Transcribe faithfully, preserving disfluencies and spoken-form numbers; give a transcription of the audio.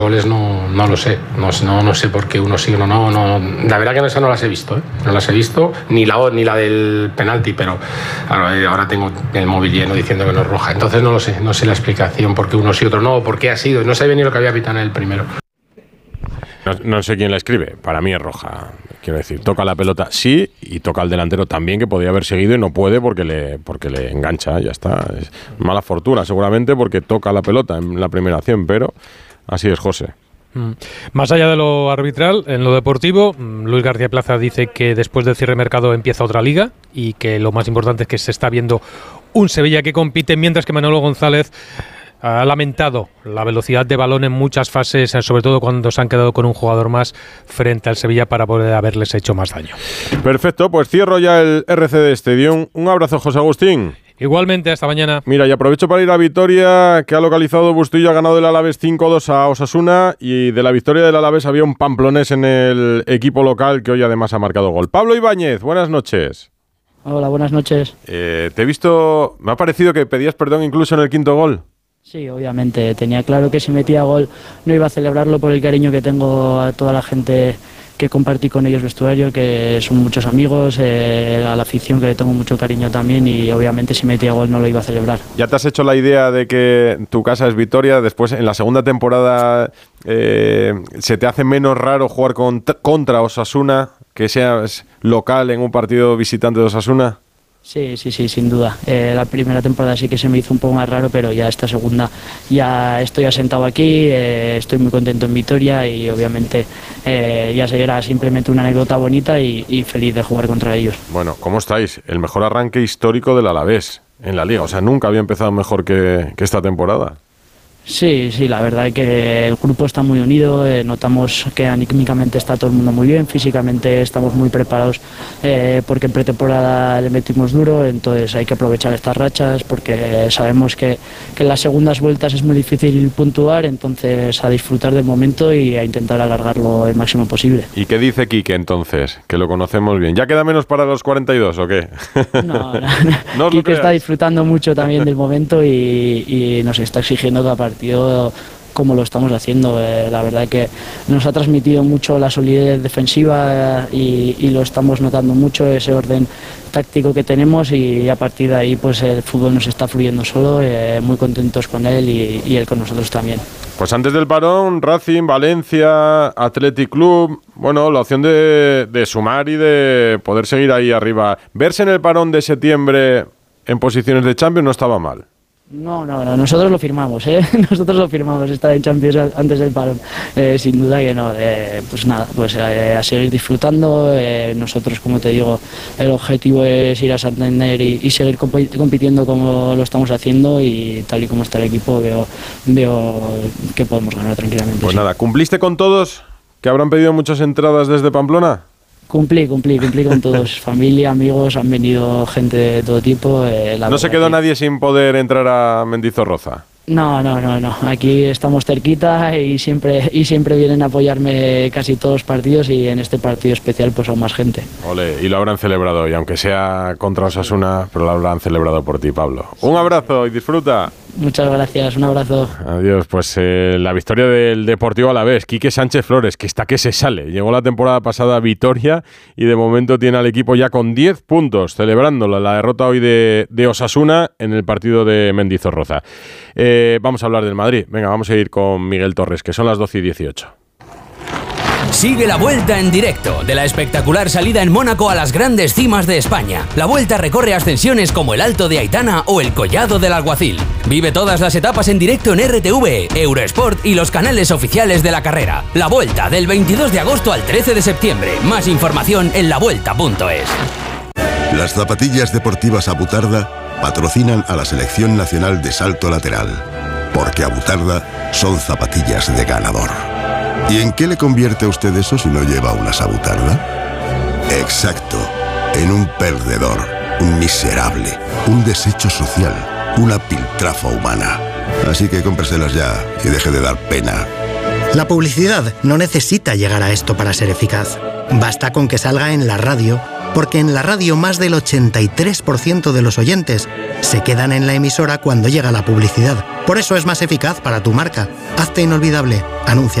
goles no, no lo sé, no, no, no sé por qué uno sí o no, no, no, la verdad que no, esas no las he visto, ¿eh? No las he visto, ni la, ni la del penalti, pero ahora, ahora tengo el móvil lleno diciendo que no es roja, entonces no lo sé, no sé la explicación por qué uno sí y otro no, por qué ha sido, no sabía ni lo que había pitado en el primero. No, no sé quién la escribe, para mí es roja, quiero decir, toca la pelota sí y toca al delantero también, que podía haber seguido y no puede porque le, porque le engancha, ya está, es mala fortuna seguramente porque toca la pelota en la primera acción, pero así es, José. Mm. Más allá de lo arbitral, en lo deportivo, Luis García Plaza dice que después del cierre de mercado empieza otra liga y que lo más importante es que se está viendo un Sevilla que compite, mientras que Manolo González ha lamentado la velocidad de balón en muchas fases, sobre todo cuando se han quedado con un jugador más frente al Sevilla para poder haberles hecho más daño. Perfecto, pues cierro ya el R C D Stadium. Un abrazo, José Agustín. Igualmente, hasta mañana. Mira, y aprovecho para ir a Vitoria, que ha localizado Bustillo, ha ganado el Alavés cinco dos a Osasuna, y de la victoria del Alavés había un pamplonés en el equipo local que hoy además ha marcado gol. Pablo Ibáñez, buenas noches. Hola, buenas noches. Eh, te he visto, me ha parecido que pedías perdón incluso en el quinto gol. Sí, obviamente, tenía claro que si metía gol no iba a celebrarlo por el cariño que tengo a toda la gente que compartí con ellos vestuario, que son muchos amigos, eh, a la afición que le tengo mucho cariño también, y obviamente si metía gol no lo iba a celebrar. ¿Ya te has hecho la idea de que tu casa es Vitoria? Después, en la segunda temporada, eh, ¿se te hace menos raro jugar con, contra Osasuna, que seas local en un partido visitante de Osasuna? Sí, sí, sí, sin duda. Eh, la primera temporada sí que se me hizo un poco más raro, pero ya esta segunda ya estoy asentado aquí, eh, estoy muy contento en Vitoria y obviamente eh, ya será simplemente una anécdota bonita y, y feliz de jugar contra ellos. Bueno, ¿cómo estáis? El mejor arranque histórico del Alavés en la Liga, o sea, nunca había empezado mejor que, que esta temporada. Sí, sí, la verdad es que el grupo está muy unido, eh, notamos que anímicamente está todo el mundo muy bien, físicamente estamos muy preparados eh, porque en pretemporada le metimos duro, entonces hay que aprovechar estas rachas porque sabemos que, que en las segundas vueltas es muy difícil puntuar, entonces a disfrutar del momento y a intentar alargarlo el máximo posible. ¿Y qué dice Quique entonces? Que lo conocemos bien. ¿Ya queda menos para los cuarenta y dos o qué? No, no, no Quique está disfrutando mucho también del momento y, y nos está exigiendo cada partido como lo estamos haciendo. Eh, la verdad que nos ha transmitido mucho la solidez defensiva eh, y, y lo estamos notando mucho, ese orden táctico que tenemos, y a partir de ahí pues el fútbol nos está fluyendo solo, eh, muy contentos con él y, y él con nosotros también. Pues antes del parón, Racing, Valencia, Athletic Club, bueno, la opción de, de sumar y de poder seguir ahí arriba. Verse en el parón de septiembre en posiciones de Champions no estaba mal. No, no, no, nosotros lo firmamos, ¿eh? Nosotros lo firmamos, estar en Champions antes del parón, eh, sin duda que no, eh, pues nada, pues eh, a seguir disfrutando, eh, nosotros, como te digo, el objetivo es ir a Santander y, y seguir comp- compitiendo como lo estamos haciendo, y tal y como está el equipo veo, veo que podemos ganar tranquilamente. Pues sí. Nada, ¿cumpliste con todos? ¿Que habrán pedido muchas entradas desde Pamplona? Cumplí, cumplí, cumplí con todos, familia, amigos, han venido gente de todo tipo. Eh, la ¿No se quedó que... nadie sin poder entrar a Mendizorroza? No, no, no, no. Aquí estamos cerquita y siempre y siempre vienen a apoyarme casi todos los partidos, y en este partido especial pues aún más gente. Ole, y lo habrán celebrado, y aunque sea contra Osasuna, pero lo habrán celebrado por ti, Pablo. Un abrazo y disfruta. Muchas gracias, un abrazo. Adiós. Pues eh, la victoria del Deportivo Alavés, Quique Sánchez Flores, que está que se sale. Llegó la temporada pasada a Vitoria y de momento tiene al equipo ya con diez puntos, celebrando la, la derrota hoy de, de Osasuna en el partido de Mendizorroza. Eh, vamos a hablar del Madrid. Venga, vamos a ir con Miguel Torres, que son las doce y dieciocho. Sigue la Vuelta en directo, de la espectacular salida en Mónaco a las grandes cimas de España. La Vuelta recorre ascensiones como el Alto de Aitana o el Collado del Alguacil. Vive todas las etapas en directo en R T V, Eurosport y los canales oficiales de la carrera. La Vuelta, del veintidós de agosto al trece de septiembre. Más información en la vuelta punto es. Las zapatillas deportivas Abutarda patrocinan a la Selección Nacional de Salto Lateral, porque Abutarda son zapatillas de ganador. ¿Y en qué le convierte a usted eso si no lleva una Abutarda? Exacto, en un perdedor, un miserable, un desecho social, una piltrafa humana. Así que cómpreselas ya y deje de dar pena. La publicidad no necesita llegar a esto para ser eficaz. Basta con que salga en la radio, porque en la radio más del ochenta y tres por ciento de los oyentes se quedan en la emisora cuando llega la publicidad. Por eso es más eficaz para tu marca. Hazte inolvidable. Anuncia.